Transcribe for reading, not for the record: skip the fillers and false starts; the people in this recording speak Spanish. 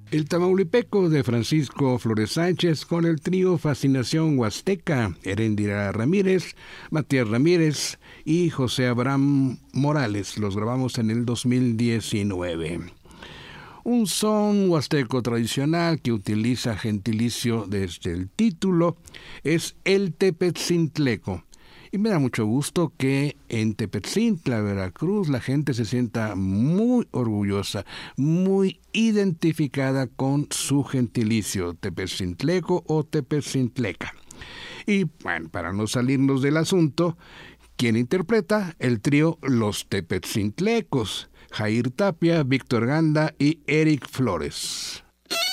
El Tamaulipeco de Francisco Flores Sánchez con el trío Fascinación Huasteca, Heréndira Ramírez, Matías Ramírez y José Abraham Morales. Los grabamos en el 2019. Un son huasteco tradicional que utiliza gentilicio desde el título es el tepetzintleco. Y me da mucho gusto que en Tepetzintla, Veracruz, la gente se sienta muy orgullosa, muy identificada con su gentilicio, tepetzintleco o tepetzintleca. Y bueno, para no salirnos del asunto, ¿quién interpreta? El trío Los Tepetzintlecos, Jair Tapia, Víctor Ganda y Eric Flores.